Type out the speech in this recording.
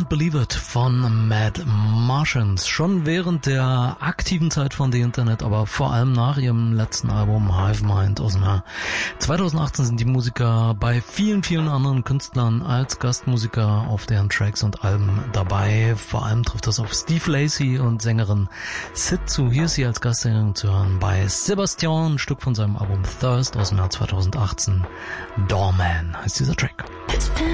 Can't Believe It von Mad Martians. Schon während der aktiven Zeit von The Internet, aber vor allem nach ihrem letzten Album Hive Mind aus dem Jahr 2018 sind die Musiker bei vielen, vielen anderen Künstlern als Gastmusiker auf deren Tracks und Alben dabei. Vor allem trifft das auf Steve Lacy und Sängerin Sid zu. Hier ist sie als Gastsängerin zu hören bei Sebastian, ein Stück von seinem Album Thirst aus dem Jahr 2018. Doorman heißt dieser Track.